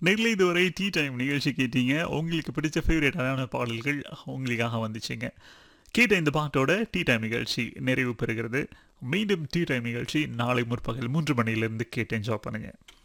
நேரில் இதுவரை tea time நிகழ்ச்சி கேட்டீங்க. உங்களுக்கு பிடிச்ச ஃபேவரட்டான பாடல்கள் உங்களுக்காக வந்துச்சுங்க. கேட்ட இந்த பாட்டோட டீ டைம் நிகழ்ச்சி நிறைவு பெறுகிறது. மீண்டும் டீ டைம் நிகழ்ச்சி நாளை முற்பகல் 3 மணியிலிருந்து கேட்டு என்ஜாய் பண்ணுங்க.